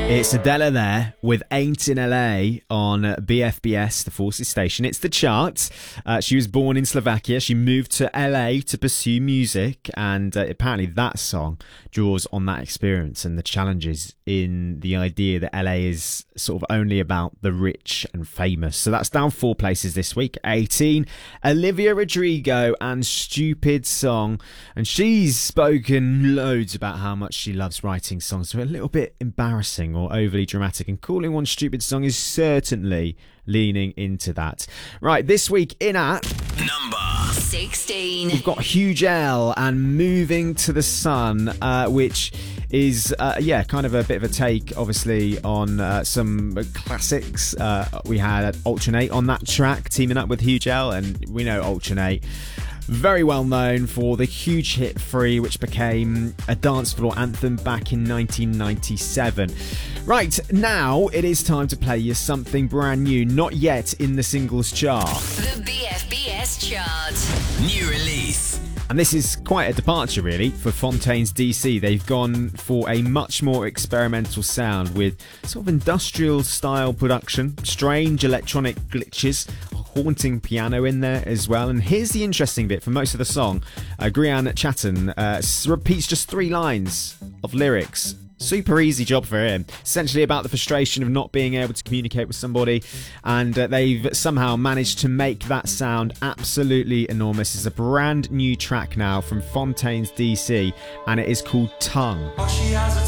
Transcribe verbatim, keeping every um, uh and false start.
It's Adela there with Ain't in L A on B F B S, the Forces station. It's the charts. Uh, she was born in Slovakia. She moved to L A to pursue music, and uh, apparently that song draws on that experience and the challenges in the idea that L A is sort of only about the rich and famous. So that's down four places this week. eighteen, Olivia Rodrigo and Stupid Song. And she's spoken loads about how much she loves writing songs. So a little bit embarrassing or overly dramatic, and calling one stupid song is certainly leaning into that. Right, this week in at number sixteen, we've got Huge L and Moving to the Sun, uh, which is uh, yeah kind of a bit of a take obviously on uh, some classics. Uh, we had Alternate on that track teaming up with Huge L, and we know Alternate very well known for the huge hit Free, which became a dance floor anthem back in nineteen ninety-seven. Right, now it is time to play you something brand new, not yet in the singles chart. The B F B S chart. New release. And this is quite a departure, really, for Fontaines D C. They've gone for a much more experimental sound with sort of industrial-style production, strange electronic glitches, haunting piano in there as well. And here's the interesting bit for most of the song. Uh, Grian Chatton uh, repeats just three lines of lyrics. Super easy job for him. Essentially about the frustration of not being able to communicate with somebody, and uh, they've somehow managed to make that sound absolutely enormous. It's a brand new track now from Fontaines D C, and it is called Tongue.